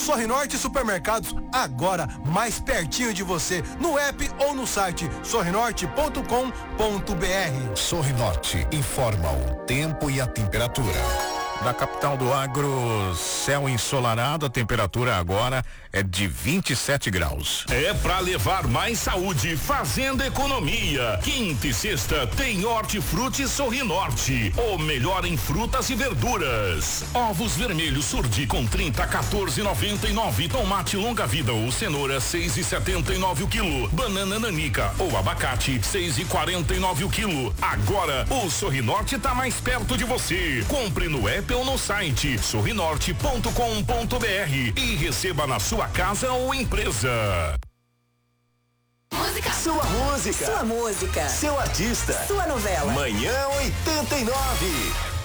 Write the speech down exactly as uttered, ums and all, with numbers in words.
Sorrinorte Supermercados, agora mais pertinho de você, no app ou no site sorrinorte ponto com ponto br. Sorrinorte informa o tempo e a temperatura. Da capital do agro, céu ensolarado, a temperatura agora é de vinte e sete graus. É pra levar mais saúde, fazendo economia. Quinta e sexta tem Hortifruti Sorrinorte, o melhor em frutas e verduras. Ovos vermelhos Surdi com trinta, quatorze e noventa e nove. Tomate longa vida ou cenoura seis e setenta e nove o quilo. Banana nanica ou abacate seis e quarenta e nove o quilo. Agora o Sorrinorte tá mais perto de você. Compre no app ou no site sorrinorte ponto com ponto br e receba na sua casa ou empresa. Música. Sua música. Sua música. Seu artista. Sua novela. Manhã oitenta e nove.